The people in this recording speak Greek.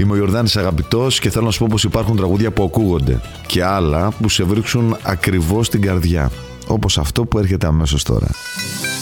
Είμαι ο Ιορδάνης Αγαπητός και θέλω να σου πω πως υπάρχουν τραγούδια που ακούγονται και άλλα που σε βρίσκουν ακριβώς στην καρδιά, όπως αυτό που έρχεται αμέσως τώρα.